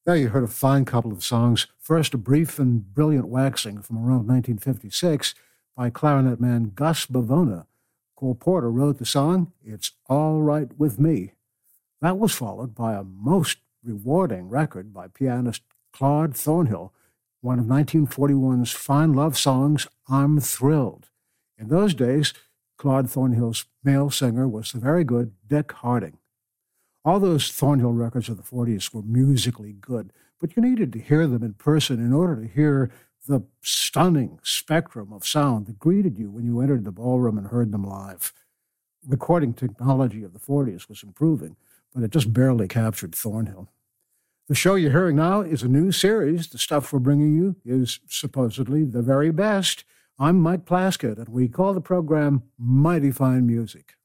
There you heard a fine couple of songs. First, a brief and brilliant waxing from around 1956 by clarinet man Gus Bavona. Cole Porter wrote the song, It's All Right With Me. That was followed by a most rewarding record by pianist Claude Thornhill, one of 1941's fine love songs, I'm Thrilled. In those days, Claude Thornhill's male singer was the very good Dick Harding. All those Thornhill records of the 40s were musically good, but you needed to hear them in person in order to hear the stunning spectrum of sound that greeted you when you entered the ballroom and heard them live. Recording technology of the 40s was improving, but it just barely captured Thornhill. The show you're hearing now is a new series. The stuff we're bringing you is supposedly the very best. I'm Mike Plaskett, and we call the program Mighty Fine Music.